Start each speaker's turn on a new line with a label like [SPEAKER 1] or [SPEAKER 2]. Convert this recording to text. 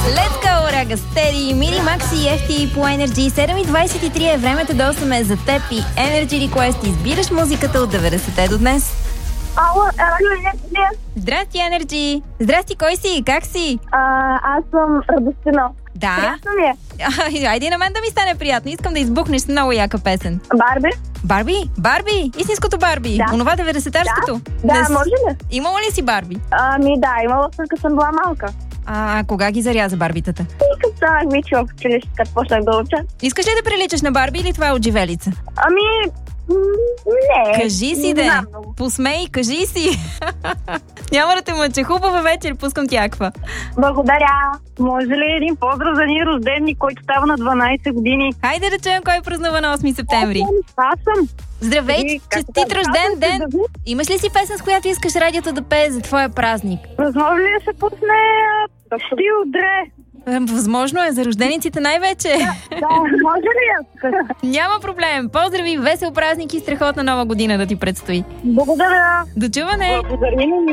[SPEAKER 1] Let's go, Рага Стеди, Мини Макси и Ефти по Energy. 7:23 е времето да 8 е за теб и Energy Request. Избираш музиката от 90-те до днес.
[SPEAKER 2] Ало,
[SPEAKER 1] Здрасти, Energy! Здрасти, кой си? Как си?
[SPEAKER 2] аз съм Радостина.
[SPEAKER 1] Да.
[SPEAKER 2] Приятно ми е.
[SPEAKER 1] Айде на мен да ми стане приятно. Искам да избухнеш с много яка песен.
[SPEAKER 2] Барби?
[SPEAKER 1] Барби? Барби? Истинското Барби?
[SPEAKER 2] Да.
[SPEAKER 1] Онова 90-тарското?
[SPEAKER 2] Да, може ли?
[SPEAKER 1] Имала ли си Барби?
[SPEAKER 2] Да, имала съм, като съм била малка.
[SPEAKER 1] Кога ги заряза барбитата?
[SPEAKER 2] И като станах вече в училище, като почнах да уча.
[SPEAKER 1] Искаш ли да приличаш на Барби или това е от живелица?
[SPEAKER 2] Не.
[SPEAKER 1] Кажи си,
[SPEAKER 2] не
[SPEAKER 1] де.
[SPEAKER 2] знам много.
[SPEAKER 1] Посмей, кажи си. Няма да те мъча. Хубава вечер, пускам ти аква.
[SPEAKER 2] Благодаря.
[SPEAKER 3] Може ли един поздрав за ние рождени, който става на 12 години?
[SPEAKER 1] Хайде да чуем кой празнува на 8 септември.
[SPEAKER 3] Аз съм.
[SPEAKER 1] Здравей, честит рожден ден! Имаш ли си песен, с която искаш радиото да пее за твоя празник?
[SPEAKER 3] Възможно ли да се пусне Стил Дре?
[SPEAKER 1] Възможно е, за рождениците най-вече.
[SPEAKER 3] Да, може ли?
[SPEAKER 1] Няма проблем. Поздрави, весел празник и страхотна нова година да ти предстои.
[SPEAKER 3] Благодаря.
[SPEAKER 1] До чуване!
[SPEAKER 3] Благодаря.